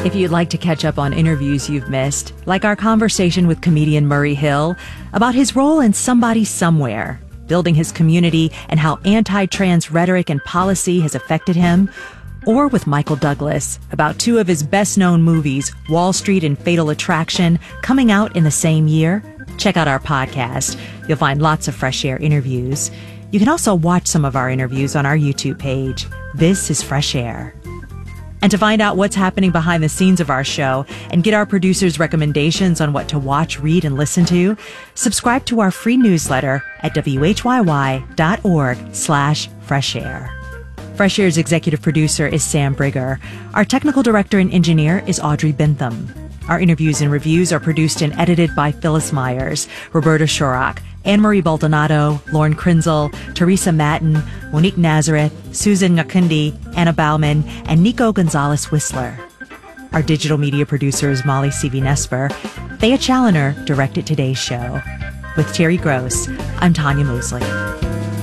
If you'd like to catch up on interviews you've missed, like our conversation with comedian Murray Hill about his role in Somebody Somewhere, building his community and how anti-trans rhetoric and policy has affected him, or with Michael Douglas about two of his best-known movies, Wall Street and Fatal Attraction, coming out in the same year, check out our podcast. You'll find lots of Fresh Air interviews. You can also watch some of our interviews on our YouTube page. This is Fresh Air. And to find out what's happening behind the scenes of our show and get our producers' recommendations on what to watch, read, and listen to, subscribe to our free newsletter at whyy.org/freshair. Fresh Air's executive producer is Sam Brigger. Our technical director and engineer is Audrey Bentham. Our interviews and reviews are produced and edited by Phyllis Myers, Roberta Shorrock, Anne-Marie Baldonado, Lauren Krinzel, Teresa Matten, Monique Nazareth, Susan Ngakundi, Anna Bauman, and Nico Gonzalez Whistler. Our digital media producer is Molly Seavy-Nesper. Thea Challoner directed today's show. With Terry Gross, I'm Tanya Mosley.